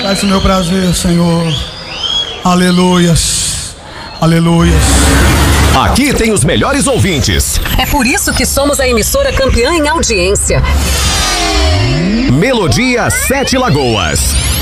Faz o meu prazer, Senhor. Aleluias. Aleluias. Aqui tem os melhores ouvintes. É por isso que somos a emissora campeã em audiência. Melodia 7 Lagoas.